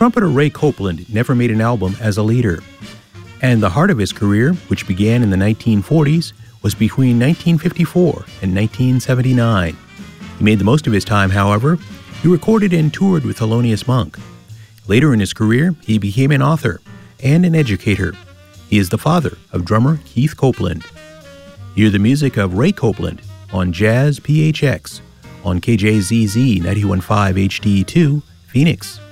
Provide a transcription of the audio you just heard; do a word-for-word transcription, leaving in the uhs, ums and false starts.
Trumpeter Ray Copeland never made an album as a leader. And the heart of his career, which began in the nineteen forties, was between nineteen fifty-four and nineteen seventy-nine. He made the most of his time, however. He recorded and toured with Thelonious Monk. Later in his career, he became an author and an educator. He is the father of drummer Keith Copeland. Hear the music of Ray Copeland on Jazz P H X on K J Z Z ninety-one point five H D two, Phoenix.